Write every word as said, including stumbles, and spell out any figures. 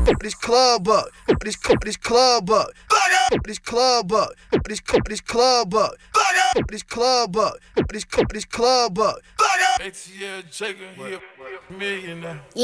this club up, this this club up, this club up, this this club up, this club up, this this club up. A T L Jacob, he a millionaire.